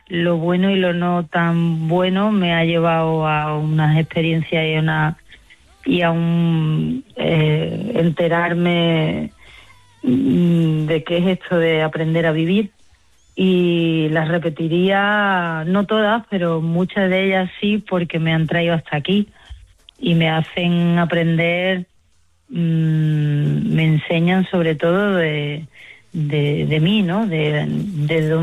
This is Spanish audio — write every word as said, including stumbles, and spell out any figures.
lo bueno y lo no tan bueno me ha llevado a unas experiencias y a, una, y a un eh, enterarme de qué es esto de aprender a vivir. Y las repetiría, no todas, pero muchas de ellas sí, porque me han traído hasta aquí y me hacen aprender, mmm, me enseñan sobre todo de, de, de mí, ¿no? De, de